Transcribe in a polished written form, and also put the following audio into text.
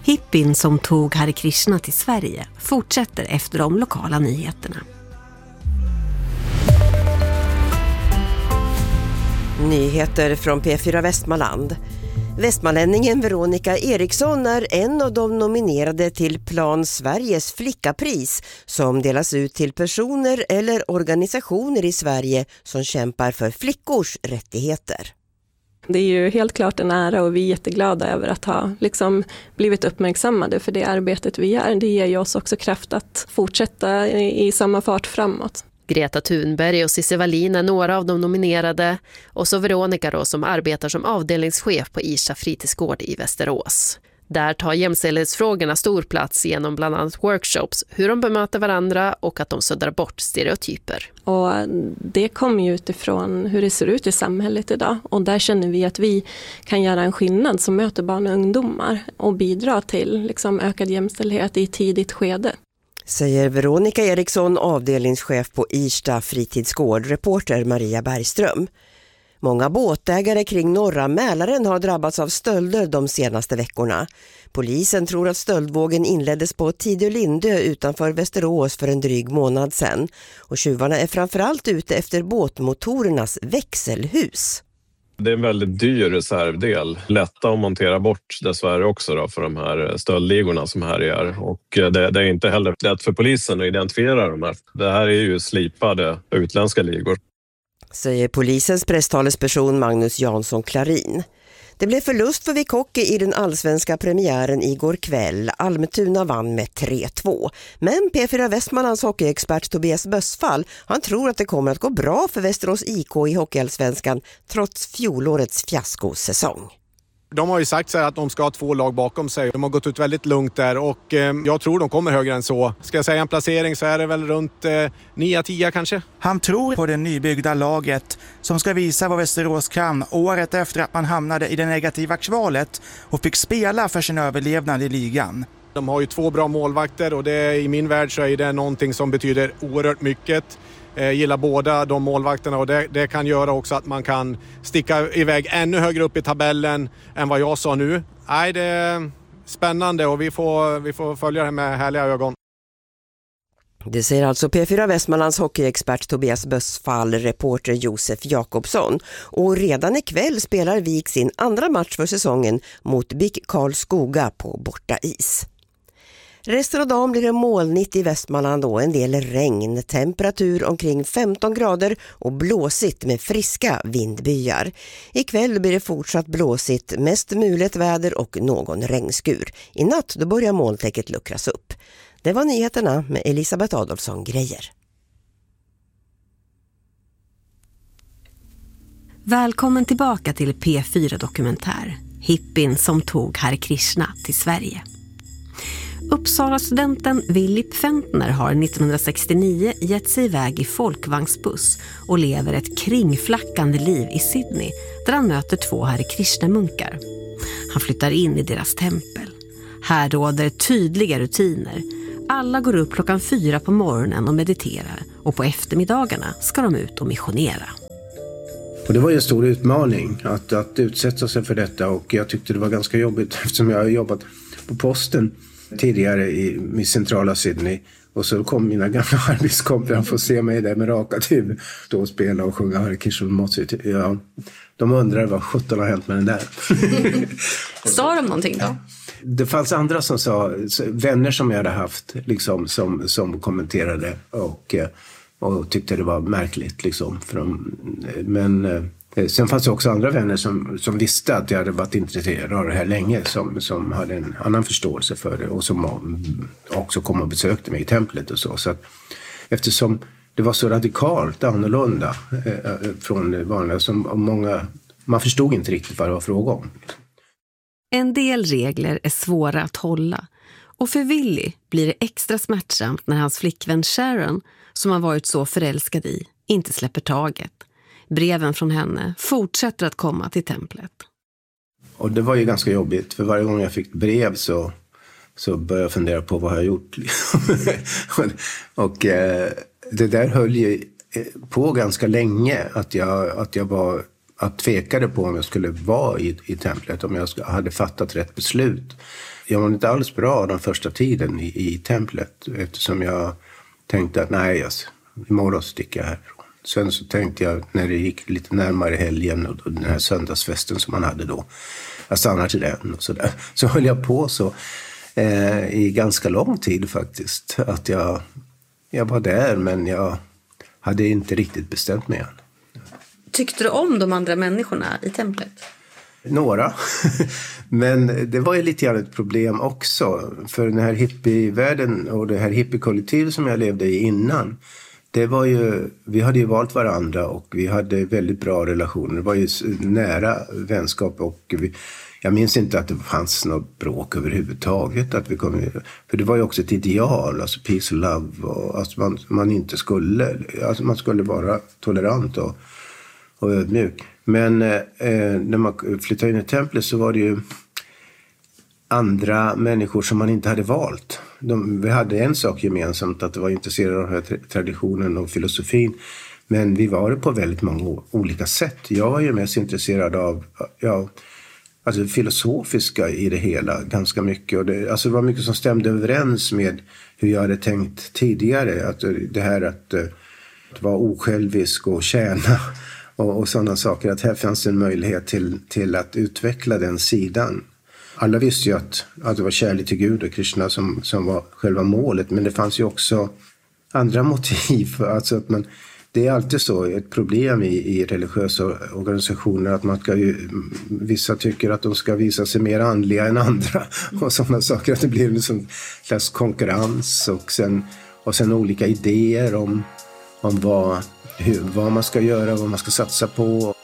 Hippin som tog Hare Krishna till Sverige fortsätter efter de lokala nyheterna. Nyheter från P4 Västmanland. Västmanlänningen Veronica Eriksson är en av de nominerade till Plan Sveriges flickapris som delas ut till personer eller organisationer i Sverige som kämpar för flickors rättigheter. Det är ju helt klart en ära och vi är jätteglada över att ha blivit uppmärksammade för det arbetet vi gör. Det ger ju oss också kraft att fortsätta i samma fart framåt. Greta Thunberg och Cissi Wallin är några av de nominerade och så Veronica då, som arbetar som avdelningschef på Irsta fritidsgård i Västerås. Där tar jämställdhetsfrågorna stor plats genom bland annat workshops, hur de bemöter varandra och att de suddar bort stereotyper. Och det kommer ju utifrån hur det ser ut i samhället idag. Och där känner vi att vi kan göra en skillnad som möter barn och ungdomar och bidra till ökad jämställdhet i tidigt skede. Säger Veronica Eriksson, avdelningschef på Irsta fritidsgård, reporter Maria Bergström. Många båtägare kring norra Mälaren har drabbats av stölder de senaste veckorna. Polisen tror att stöldvågen inleddes på Tidölindö utanför Västerås för en dryg månad sedan. Och tjuvarna är framförallt ute efter båtmotorernas växelhus. Det är en väldigt dyr reservdel. Lätta att montera bort dessvärre också då för de här stöldligorna som här är. Och det är inte heller lätt för polisen att identifiera de här. Det här är ju slipade utländska ligor. Säger polisens presstalesperson Magnus Jansson Klarin. Det blev förlust för Vik Hockey i den allsvenska premiären igår kväll. Almtuna vann med 3-2. Men P4 Västmanlands hockeyexpert Tobias Bösfall, han tror att det kommer att gå bra för Västerås IK i hockeyallsvenskan trots fjolårets fiaskosäsong. De har ju sagt så här att de ska ha 2 lag bakom sig. De har gått ut väldigt lugnt där och jag tror de kommer högre än så. Ska jag säga en placering så är det väl runt 9-10 kanske. Han tror på det nybyggda laget som ska visa vad Västerås kan året efter att man hamnade i det negativa kvalet och fick spela för sin överlevnad i ligan. De har ju 2 bra målvakter och i min värld så är det någonting som betyder oerhört mycket. Gillar båda de målvakterna och det kan göra också att man kan sticka iväg ännu högre upp i tabellen än vad jag sa nu. Nej, det är spännande och vi får följa det med härliga ögon. Det säger alltså P4 Västmanlands hockeyexpert Tobias Bösfall, reporter Josef Jakobsson. Och redan ikväll spelar Vik sin andra match för säsongen mot BIK Karlskoga på borta is. Resten av dagen blir det molnigt i Västmanland och en del regn, temperatur omkring 15 grader och blåsigt med friska vindbyar. Ikväll blir det fortsatt blåsigt, mest mulet väder och någon regnskur. I natt då börjar molntäcket luckras upp. Det var nyheterna med Elisabeth Adolfsson Grejer. Välkommen tillbaka till P4 Dokumentär. Hippin som tog Hare Krishna till Sverige. Uppsala-studenten Willip Fentner har 1969 gett sig iväg i folkvagnsbuss och lever ett kringflackande liv i Sydney där han möter 2 Hare Krishna-munkar. Han flyttar in i deras tempel. Här råder tydliga rutiner. Alla går upp klockan 4 på morgonen och mediterar och på eftermiddagarna ska de ut och missionera. Och det var en stor utmaning att utsätta sig för detta och jag tyckte det var ganska jobbigt eftersom jag har jobbat på posten tidigare i centrala Sydney och så kom mina gamla arbetskompisar att få se mig där med rakat huvud då och spela och sjunga Hare Krishna. Ja, de undrar vad 17 har hänt med den där. Sa de någonting då? Det fanns andra som sa, vänner som jag hade haft liksom, som kommenterade och tyckte det var märkligt liksom. Men sen fanns det också andra vänner som visste att jag hade varit intresserad av det här länge som hade en annan förståelse för det och som också kom och besökte mig i templet och så att eftersom det var så radikalt annorlunda från det vanliga som man förstod inte riktigt vad det var fråga om. En del regler är svåra att hålla och för Willy blir det extra smärtsamt när hans flickvän Sharon, som har varit så förälskad i, inte släpper taget. Breven från henne fortsätter att komma till templet. Och det var ju ganska jobbigt för varje gång jag fick brev så började jag fundera på vad jag har gjort. och det där höll ju på ganska länge att jag var jag tvekade på om jag skulle vara i templet, om jag hade fattat rätt beslut. Jag var inte alls bra den första tiden i templet, eftersom jag tänkte att nej, imorgon sticker jag härifrån. Sen så tänkte jag, när det gick lite närmare helgen och den här söndagsfesten som man hade då, jag stannar till den och sådär. Så höll jag på så i ganska lång tid faktiskt, att jag var där, men jag hade inte riktigt bestämt mig än. Tyckte du om de andra människorna i templet? Några. Men det var ju lite grann ett problem också. För den här hippievärlden och det här hippiekollektivet som jag levde i innan, det var ju, vi hade ju valt varandra och vi hade väldigt bra relationer. Det var ju nära vänskap och jag minns inte att det fanns något bråk överhuvudtaget. För det var ju också ett ideal, alltså peace och love. Och, alltså man skulle vara tolerant och ödmjuk. Men när man flyttade in i templet så var det ju andra människor som man inte hade valt. Vi hade en sak gemensamt, att det var intresserade av den här traditionen och filosofin. Men vi var det på väldigt många olika sätt. Jag var ju mest intresserad av alltså filosofiska i det hela ganska mycket. Och det var mycket som stämde överens med hur jag hade tänkt tidigare. Att det här att vara osjälvisk och tjäna och sådana saker. Att här fanns en möjlighet till att utveckla den sidan. Alla visste ju att det var kärlek till Gud och Krishna som var själva målet. Men det fanns ju också andra motiv. Alltså att det är alltid så ett problem i religiösa organisationer att vissa tycker att de ska visa sig mer andliga än andra och sådana saker, att det blir en sån slags konkurrens och sen olika idéer om vad man ska göra, vad man ska satsa på.